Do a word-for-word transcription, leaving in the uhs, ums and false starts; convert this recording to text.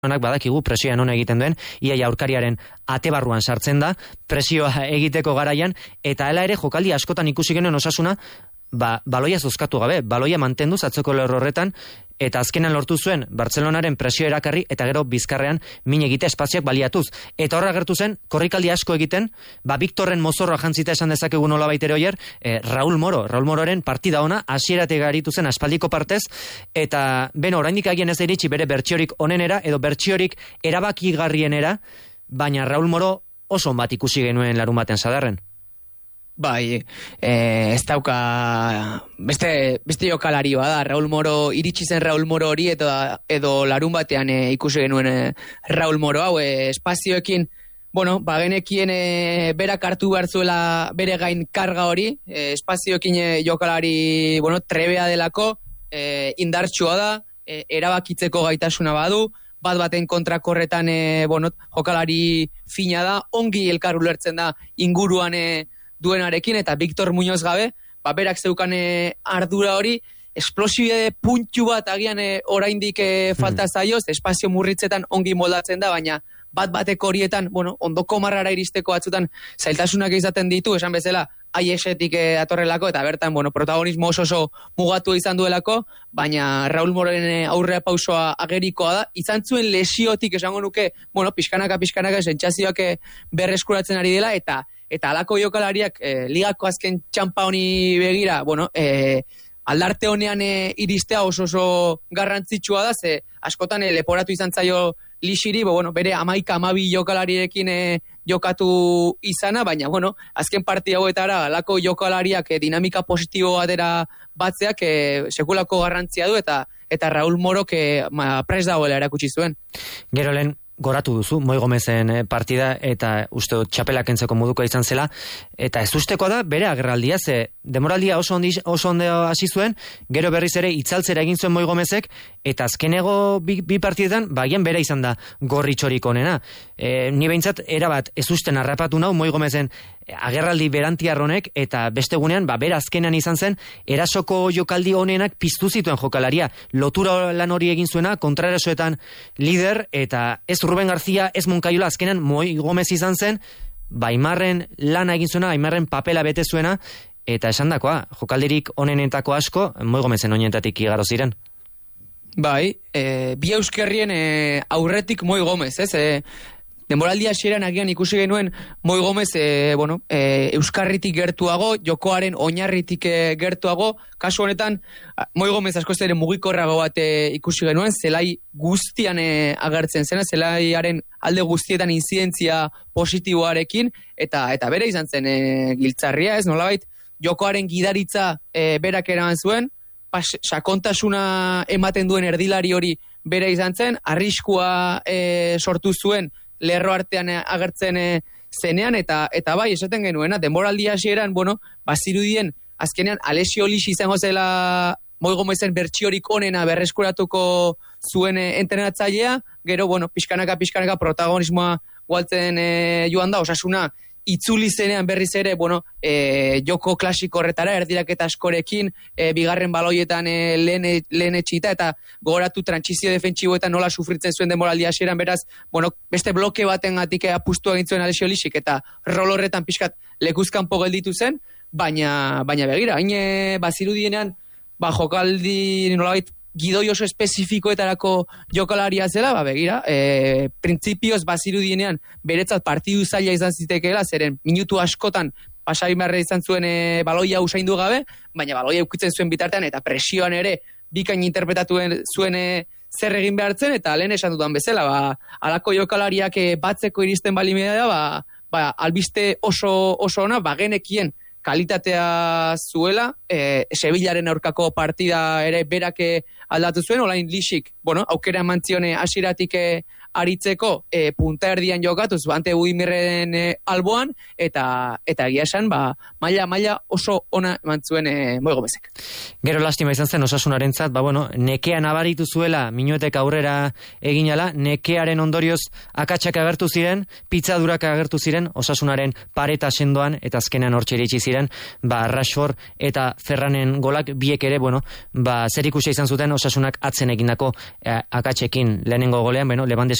Bartzelonak badakigu presioa non egiten duen, iaia aurkariaren ate barruan sartzen da, presioa egiteko garaian, eta hala ere jokaldi askotan ikusi genuen Osasuna, ba, baloia zozkatu gabe, baloia mantenduz atzoko lerro horretan, eta azkenan lortu zuen Bartzelonaren presio erakarri, eta gero bizkarrean min egite espazioak baliatuz. Eta horra gertu zen, korrikaldi asko egiten, ba, Victorren mozorroa jantzita esan dezakegu nola baitere oier, eh, Raul Moro, Raul Mororen partida ona, hasieratik garitu zen aspaldiko partez, eta beno, oraindik agien ez iritsi bere bertsiorik onenera, edo bertsiorik erabakigarrienera, baina Raul Moro oso bat ikusi genuen larun baten Sadarren. Bai, eh, ez dauka, beste, beste jokalari bada, Raul Moro, iritsi zen Raul Moro hori, edo, edo larun batean eh, ikusi genuen eh, Raul Moro hau, eh, espazioekin, bueno, bagenekien eh, berak hartu behar zuela bere gain karga hori, eh, espazioekin eh, jokalari, bueno, trebea delako, eh, indartsua da, eh, erabakitzeko gaitasuna badu, bat baten kontrakorretan, eh, bueno, jokalari fina da, ongi elkar ulertzen da inguruan eh, duenarekin, eta Victor Muñoz gabe, ba, berak zeukan e, ardura hori, esplosibe puntu bat agian e, oraindik e, falta zaioz, espazio murritzetan ongi moldatzen da, baina bat bateko horietan, bueno, ondoko marrara iristeko batzutan zailtasunak izaten ditu, esan bezala, aiesetik e, atorrelako, eta bertan, bueno, protagonismo oso oso mugatu izan duelako, baina Raul Mororen e, aurrea pausoa agerikoa da, izan zuen lesiotik esango nuke, bueno, pixkanaka, pixkanaka, sentsazioak e, berreskuratzen ari dela, eta Eta alako jokalariak eh, ligako azken txampa honi begira, bueno, eh, aldarte honean eh, iristea oso oso garrantzitsua da, ze askotan eh, leporatu izan zaio Lixiri, bo, bueno, bere amaika amabi jokalariekin eh, jokatu izana, baina, bueno, azken partia hauetara alako jokalariak eh, dinamika positibo batera batzeak eh, sekulako garrantzia du, eta eta Raul Morok eh, ma, pres dagoela erakutsi zuen. Gero lehen, goratu duzu, Moi Gomezen partida, eta uste dut txapelak entzeko moduko izan zela, eta ez usteko da bere agerraldia, ze demoraldia oso ondi, oso ondo hasi zuen, gero berriz ere itzaltzera egin zuen Moi Gomezek, eta azkenego bi, bi partidetan, bagian bere izan da gorritxorik onena. E, ni behintzat, erabat ez usten harrapatu nau Moi Gomezen agerraldi berantiarronek, eta beste gunean, ba, bera azkenean izan zen, erasoko jokaldi honenak piztu zituen jokalaria. Lotura lan hori egin zuena, kontraerasoetan lider, eta ez Ruben García, ez Moncayola, azkenean Moi Gomez izan zen, ba, Aimarren lana egin zuena, Aimarren papela bete zuena, eta esan dakoa, jokaldirik onenetako asko, Moi Gomezen oinetatik igaro ziren. Bai, e, bi euskerrien e, aurretik Moi Gomez, ez? E, Denboraldi hasieran agian ikusi genuen Moi Gomez e, bueno, e, euskarritik gertuago, jokoaren oinarritik e, gertuago, kasu honetan Moi Gomez asko ere mugikorrago bat e, ikusi genuen, zelai guztian e, agertzen zena, zelaiaren alde guztietan inzidentzia positiboarekin, eta eta bere izan zen e, giltzarria, ez nolabait, jokoaren gidaritza e, berak eraman zuen, pas, sakontasuna ematen duen erdilari hori bere izan zen, arriskua e, sortu zuen, lerro artean agertzen e, zenean, eta eta bai, esaten genuena, denboraldi hasieran, bueno, bazirudien, azkenean, Alessio Lixi izango zela Moi Gomezen bertsiorik onena berreskuratuko zuen e, entrenatzailea, gero, bueno, pixkanaka, pixkanaka protagonismoa gualtzen e, joan da, Osasuna, itzuli zenean berriz ere, bueno, e, joko klasiko horretara, erdiraketa askorekin, e, bigarren baloietan e, lehen, lehen etxita, eta gogoratu trantsizio defentsiboetan nola sufritzen zuen denboraldi hasieran, beraz, bueno, beste bloke baten gatik apustu egin zuen Alessio Lixik, eta rol horretan pixkat lekuzkanpo gelditu zen, baina, baina begira, hain e, bazirudienean, ba, jokaldi nolabait, gidoi oso espezifikoetarako jokalaria zela, ba, begira, e, printzipioz bazirudienean beretzat partidu zaila izan zitekeela, zeren minutu askotan pasai merre izan zuen e, baloia usaindu gabe, baina baloia eukitzen zuen bitartean, eta presioan ere bikain interpretatu zuen e, zer egin behartzen, eta lehen esan dudan bezala, ba, alako jokalariak e, batzeko iristen balimedea, ba, ba, albiste oso, oso ona, ba, genekien kalitatea zuela, e, Sevillaren aurkako partida ere berak aldatu zuen, olain Lixik, bueno, aukera mantzione hasieratik aritzeko e, punta erdian jokatuz, bante Buimirren e, alboan, eta eta egia esan, ba, maila, maila oso ona mantzuen e, Moi Gomezek. Gero lastima izan zen Osasunarentzat, ba bueno, nekea nabaritu zuela, minuetek aurrera eginala, nekearen ondorioz akatsak agertu ziren, pitzadurak agertu ziren, Osasunaren pareta sendoan, eta azkenean hortxe iritsi ziren, ba Rashford eta Ferranen golak biek ere, bueno, ba zer ikusia izan zuten Osasunak atzen egindako akatsekin lehenengo golean, bueno,